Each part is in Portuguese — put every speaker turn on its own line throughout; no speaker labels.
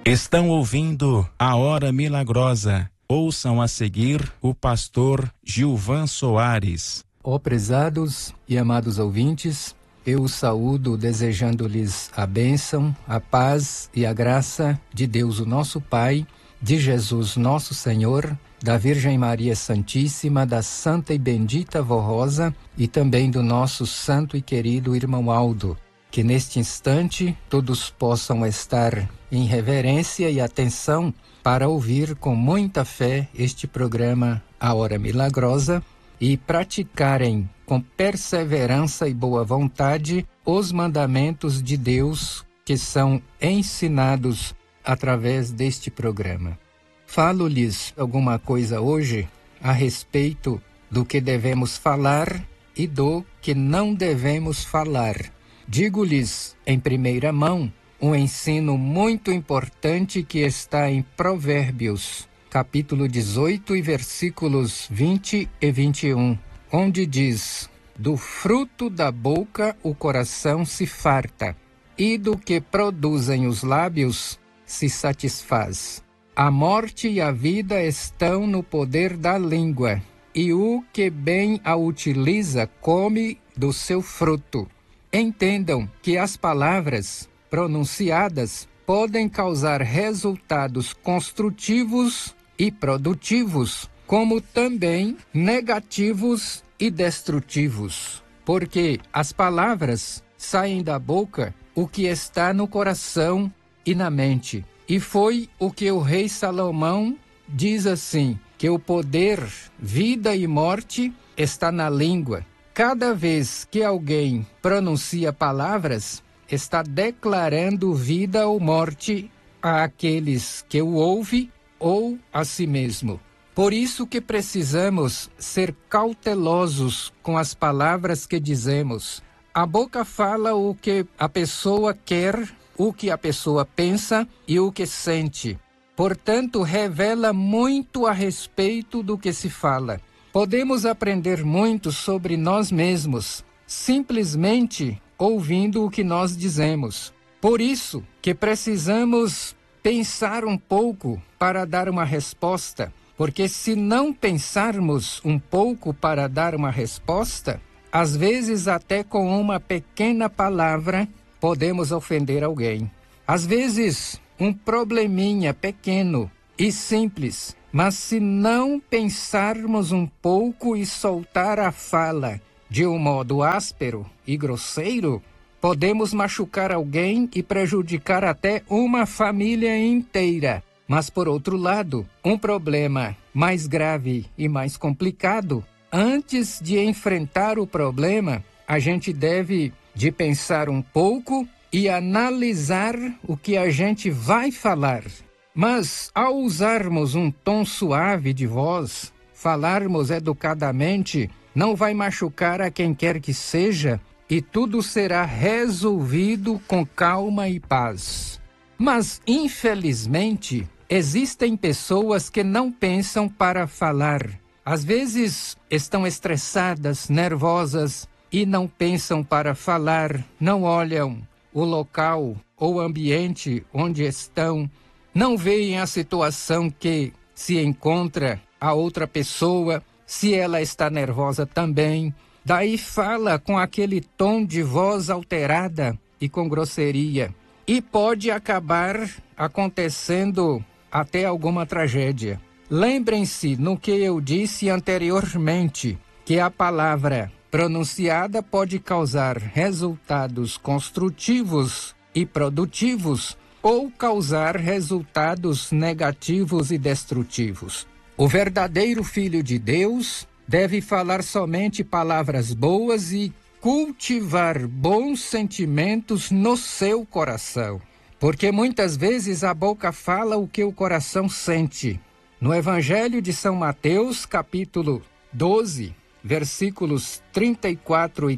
Estão ouvindo a Hora Milagrosa. Ouçam a seguir o pastor Gilvan Soares.
Ó prezados e amados ouvintes, eu os saúdo desejando-lhes a bênção, a paz e a graça de Deus o nosso Pai, de Jesus nosso Senhor, da Virgem Maria Santíssima, da Santa e Bendita Vó Rosa e também do nosso santo e querido irmão Aldo. Que neste instante todos possam estar em reverência e atenção para ouvir com muita fé este programa A Hora Milagrosa e praticarem com perseverança e boa vontade os mandamentos de Deus que são ensinados através deste programa. Falo-lhes alguma coisa hoje a respeito do que devemos falar e do que não devemos falar. Digo-lhes, em primeira mão, um ensino muito importante que está em Provérbios, capítulo 18 e versículos 20 e 21, onde diz: do fruto da boca o coração se farta, e do que produzem os lábios se satisfaz. A morte e a vida estão no poder da língua, e o que bem a utiliza come do seu fruto. Entendam que as palavras pronunciadas podem causar resultados construtivos e produtivos, como também negativos e destrutivos, porque as palavras saem da boca o que está no coração e na mente. E foi o que o rei Salomão diz assim, que o poder, vida e morte está na língua. Cada vez que alguém pronuncia palavras, está declarando vida ou morte àqueles que o ouvem ou a si mesmo. Por isso que precisamos ser cautelosos com as palavras que dizemos. A boca fala o que a pessoa quer, o que a pessoa pensa e o que sente. Portanto, revela muito a respeito do que se fala. Podemos aprender muito sobre nós mesmos, simplesmente ouvindo o que nós dizemos. Por isso que precisamos pensar um pouco para dar uma resposta, porque se não pensarmos um pouco para dar uma resposta, às vezes até com uma pequena palavra podemos ofender alguém. Às vezes um probleminha pequeno e simples, mas se não pensarmos um pouco e soltar a fala de um modo áspero e grosseiro, podemos machucar alguém e prejudicar até uma família inteira. Mas, por outro lado, um problema mais grave e mais complicado, antes de enfrentar o problema, a gente deve de pensar um pouco e analisar o que a gente vai falar. Mas, ao usarmos um tom suave de voz, falarmos educadamente, não vai machucar a quem quer que seja e tudo será resolvido com calma e paz. Mas, infelizmente, existem pessoas que não pensam para falar. Às vezes, estão estressadas, nervosas e não pensam para falar, não olham o local ou ambiente onde estão, não veem a situação que se encontra a outra pessoa, se ela está nervosa também. Daí fala com aquele tom de voz alterada e com grosseria. E pode acabar acontecendo até alguma tragédia. Lembrem-se no que eu disse anteriormente, que a palavra pronunciada pode causar resultados construtivos e produtivos ou causar resultados negativos e destrutivos. O verdadeiro Filho de Deus deve falar somente palavras boas e cultivar bons sentimentos no seu coração, porque muitas vezes a boca fala o que o coração sente. No Evangelho de São Mateus, capítulo 12, versículos 34 e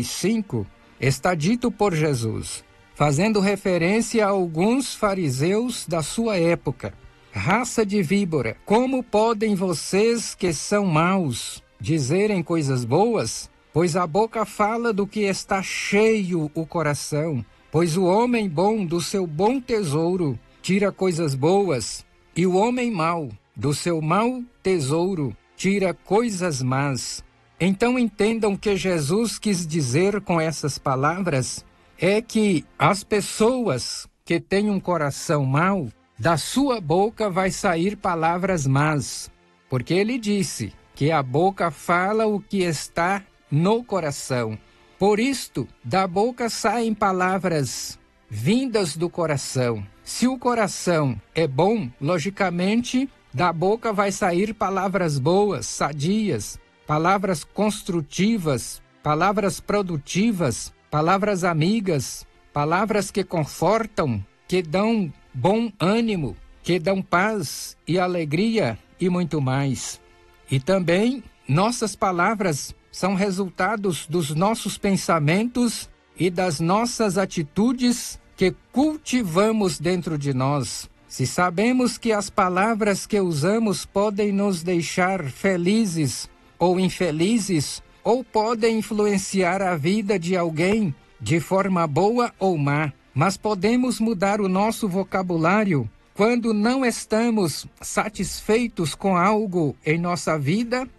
35, está dito por Jesus, fazendo referência a alguns fariseus da sua época: raça de víbora, como podem vocês que são maus dizerem coisas boas? Pois a boca fala do que está cheio o coração, pois o homem bom do seu bom tesouro tira coisas boas, e o homem mau, do seu mau tesouro, tira coisas más. Então entendam que Jesus quis dizer com essas palavras é que as pessoas que têm um coração mau, da sua boca vai sair palavras más, porque ele disse que a boca fala o que está no coração. Por isto, da boca saem palavras vindas do coração. Se o coração é bom, logicamente, da boca vai sair palavras boas, sadias, palavras construtivas, palavras produtivas, palavras amigas, palavras que confortam, que dão bom ânimo, que dão paz e alegria e muito mais. E também nossas palavras são resultados dos nossos pensamentos e das nossas atitudes que cultivamos dentro de nós. Se sabemos que as palavras que usamos podem nos deixar felizes ou infelizes, ou podem influenciar a vida de alguém de forma boa ou má, mas podemos mudar o nosso vocabulário quando não estamos satisfeitos com algo em nossa vida.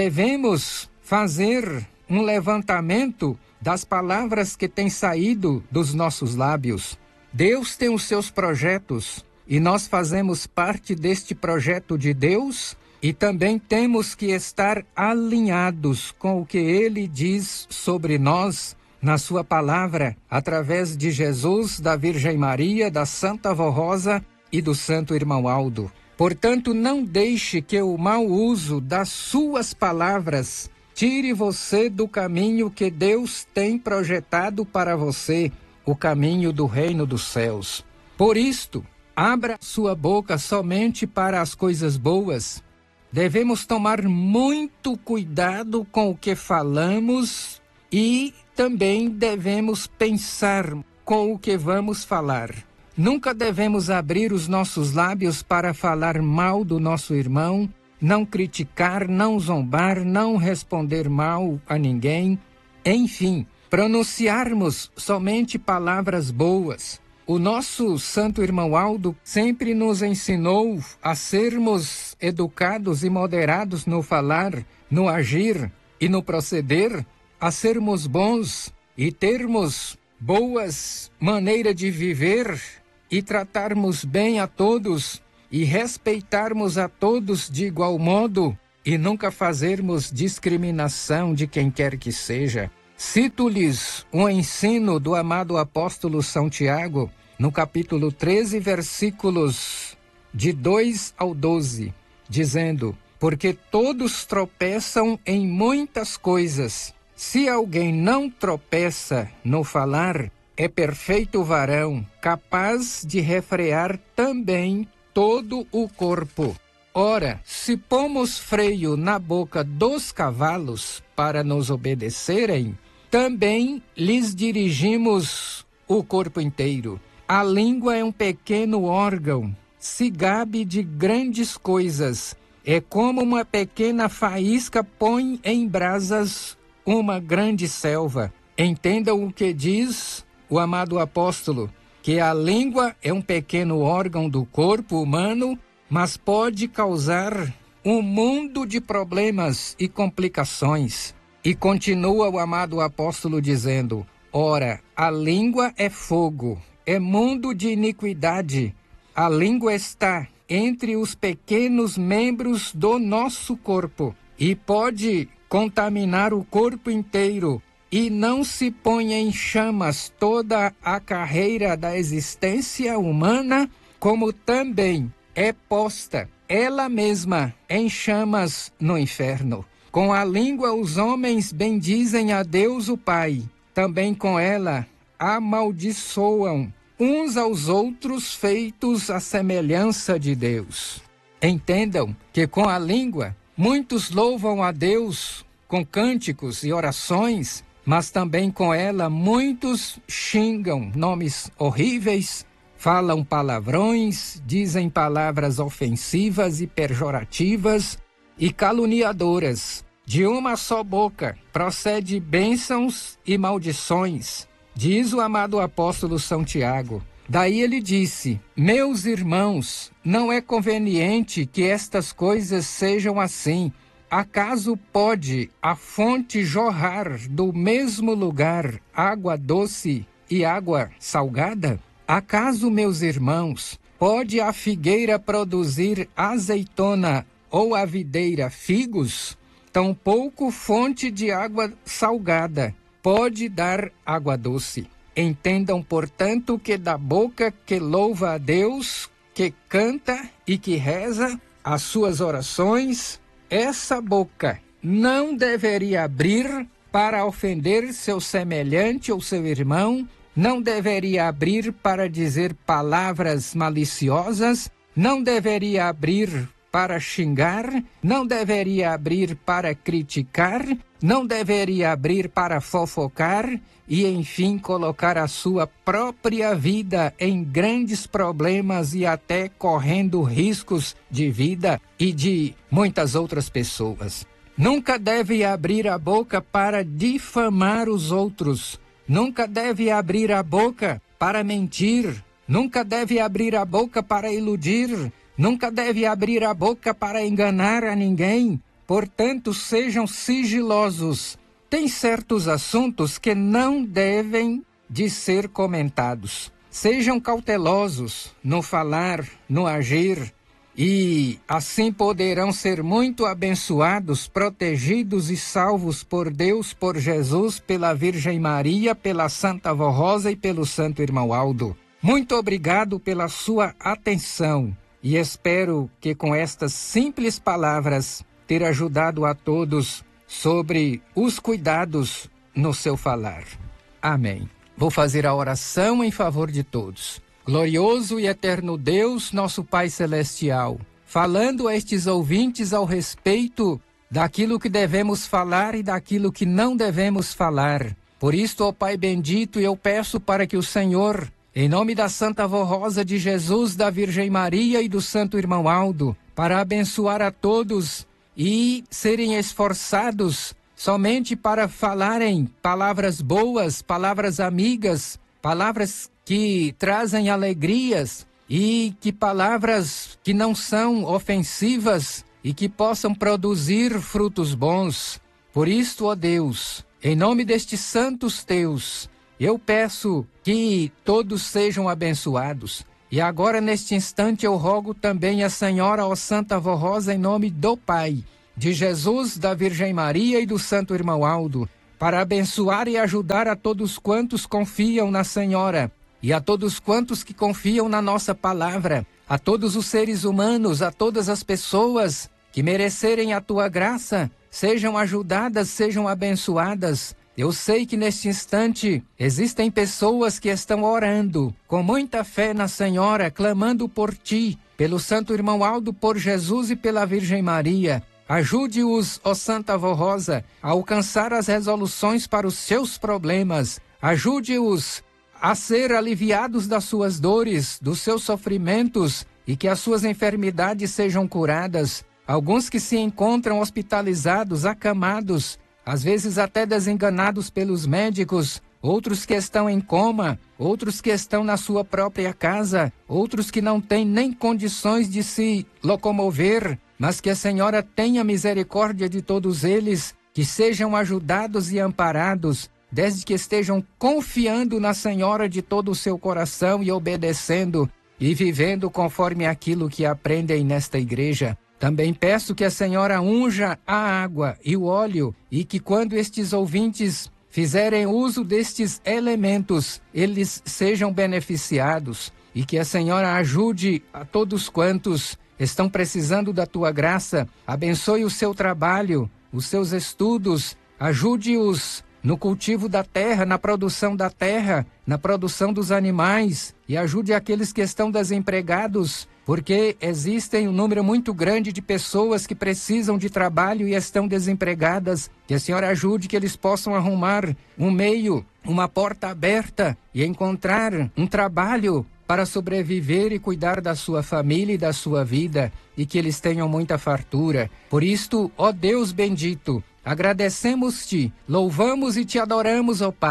Devemos fazer um levantamento das palavras que têm saído dos nossos lábios. Deus tem os seus projetos e nós fazemos parte deste projeto de Deus e também temos que estar alinhados com o que Ele diz sobre nós na sua palavra, através de Jesus, da Virgem Maria, da Santa Vó Rosa e do Santo Irmão Aldo. Portanto, não deixe que o mau uso das suas palavras tire você do caminho que Deus tem projetado para você, o caminho do reino dos céus. Por isto, abra sua boca somente para as coisas boas. Devemos tomar muito cuidado com o que falamos e também devemos pensar com o que vamos falar. Nunca devemos abrir os nossos lábios para falar mal do nosso irmão, não criticar, não zombar, não responder mal a ninguém. Enfim, pronunciarmos somente palavras boas. O nosso Santo Irmão Aldo sempre nos ensinou a sermos educados e moderados no falar, no agir e no proceder, a sermos bons e termos boas maneiras de viver e tratarmos bem a todos e respeitarmos a todos de igual modo e nunca fazermos discriminação de quem quer que seja. Cito-lhes um ensino do amado apóstolo São Tiago, no capítulo 13, versículos de 2 ao 12, dizendo: porque todos tropeçam em muitas coisas. Se alguém não tropeça no falar, é perfeito varão, capaz de refrear também todo o corpo. Ora, se pomos freio na boca dos cavalos para nos obedecerem, também lhes dirigimos o corpo inteiro. A língua é um pequeno órgão, se gabe de grandes coisas. É como uma pequena faísca põe em brasas uma grande selva. Entendam o que diz o amado apóstolo, que a língua é um pequeno órgão do corpo humano, mas pode causar um mundo de problemas e complicações. E continua o amado apóstolo dizendo: ora, a língua é fogo, é mundo de iniquidade. A língua está entre os pequenos membros do nosso corpo e pode contaminar o corpo inteiro, e não se põe em chamas toda a carreira da existência humana, como também é posta ela mesma em chamas no inferno. Com a língua os homens bendizem a Deus o Pai, também com ela amaldiçoam uns aos outros, feitos à semelhança de Deus. Entendam que com a língua muitos louvam a Deus com cânticos e orações, mas também com ela muitos xingam nomes horríveis, falam palavrões, dizem palavras ofensivas e pejorativas e caluniadoras. De uma só boca procede bênçãos e maldições. Diz o amado apóstolo São Tiago: Daí ele disse: meus irmãos, não é conveniente que estas coisas sejam assim. Acaso pode a fonte jorrar do mesmo lugar água doce e água salgada? Acaso, meus irmãos, pode a figueira produzir azeitona ou a videira figos? Tampouco fonte de água salgada pode dar água doce. Entendam, portanto, que da boca que louva a Deus, que canta e que reza as suas orações, essa boca não deveria abrir para ofender seu semelhante ou seu irmão, não deveria abrir para dizer palavras maliciosas, não deveria abrir para xingar, não deveria abrir para criticar, não deveria abrir para fofocar e, enfim, colocar a sua própria vida em grandes problemas e até correndo riscos de vida e de muitas outras pessoas. Nunca deve abrir a boca para difamar os outros, nunca deve abrir a boca para mentir, nunca deve abrir a boca para iludir, nunca deve abrir a boca para enganar a ninguém. Portanto, sejam sigilosos. Tem certos assuntos que não devem de ser comentados. Sejam cautelosos no falar, no agir, e assim poderão ser muito abençoados, protegidos e salvos por Deus, por Jesus, pela Virgem Maria, pela Santa Vó Rosa e pelo Santo Irmão Aldo. Muito obrigado pela sua atenção e espero que com estas simples palavras ter ajudado a todos sobre os cuidados no seu falar. Amém. Vou fazer a oração em favor de todos. Glorioso e eterno Deus, nosso Pai Celestial, falando a estes ouvintes ao respeito daquilo que devemos falar e daquilo que não devemos falar. Por isto, ó Pai bendito, eu peço para que o Senhor, em nome da Santa Vó Rosa de Jesus, da Virgem Maria e do Santo Irmão Aldo, para abençoar a todos e serem esforçados somente para falarem palavras boas, palavras amigas, palavras que trazem alegrias e que palavras que não são ofensivas e que possam produzir frutos bons. Por isto, ó Deus, em nome destes santos teus, eu peço que todos sejam abençoados. E agora, neste instante, eu rogo também a Senhora, ó Santa Vó Rosa, em nome do Pai, de Jesus, da Virgem Maria e do Santo Irmão Aldo, para abençoar e ajudar a todos quantos confiam na Senhora e a todos quantos que confiam na nossa palavra, a todos os seres humanos, a todas as pessoas que merecerem a tua graça, sejam ajudadas, sejam abençoadas. Eu sei que neste instante existem pessoas que estão orando com muita fé na Senhora, clamando por ti, pelo Santo Irmão Aldo, por Jesus e pela Virgem Maria. Ajude-os, ó Santa Vó Rosa, a alcançar as resoluções para os seus problemas. Ajude-os a ser aliviados das suas dores, dos seus sofrimentos e que as suas enfermidades sejam curadas. Alguns que se encontram hospitalizados, acamados, às vezes até desenganados pelos médicos, outros que estão em coma, outros que estão na sua própria casa, outros que não têm nem condições de se locomover, mas que a Senhora tenha misericórdia de todos eles, que sejam ajudados e amparados, desde que estejam confiando na Senhora de todo o seu coração e obedecendo e vivendo conforme aquilo que aprendem nesta igreja. Também peço que a Senhora unja a água e o óleo e que quando estes ouvintes fizerem uso destes elementos, eles sejam beneficiados e que a Senhora ajude a todos quantos estão precisando da tua graça, abençoe o seu trabalho, os seus estudos, ajude-os no cultivo da terra, na produção da terra, na produção dos animais e ajude aqueles que estão desempregados, porque existem um número muito grande de pessoas que precisam de trabalho e estão desempregadas. Que a Senhora ajude que eles possam arrumar um meio, uma porta aberta e encontrar um trabalho para sobreviver e cuidar da sua família e da sua vida, e que eles tenham muita fartura. Por isto, ó Deus bendito, agradecemos-te, louvamos e te adoramos, ó Pai,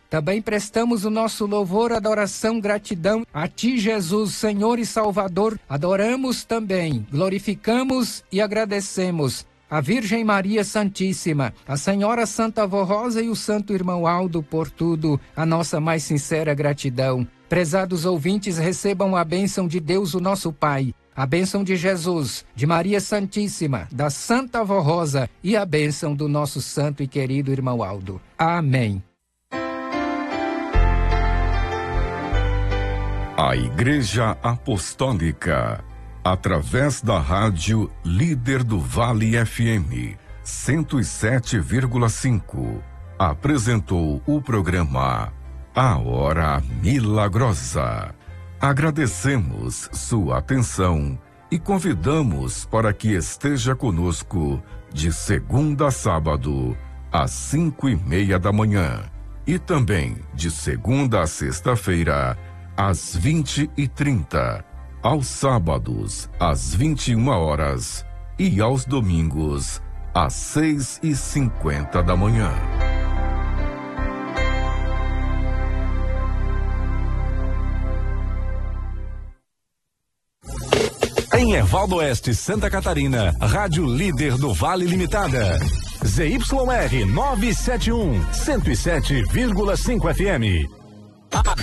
Também prestamos o nosso louvor, adoração, gratidão a Ti, Jesus, Senhor e Salvador. Adoramos também, glorificamos e agradecemos a Virgem Maria Santíssima, a Senhora Santa Avó Rosa e o Santo Irmão Aldo, por tudo, a nossa mais sincera gratidão. Prezados ouvintes, recebam a bênção de Deus, o nosso Pai, a bênção de Jesus, de Maria Santíssima, da Santa Avó Rosa e a bênção do nosso santo e querido Irmão Aldo. Amém.
A Igreja Apostólica, através da rádio Líder do Vale FM 107,5, apresentou o programa A Hora Milagrosa. Agradecemos sua atenção e convidamos para que esteja conosco de segunda a sábado, às 5:30 da manhã, e também de segunda a sexta-feira, às 20h30, aos sábados, às 21h e aos domingos, às 6:50 da manhã.
Em Evaldo Oeste, Santa Catarina, Rádio Líder do Vale Limitada. ZYR 971, 107,5 FM.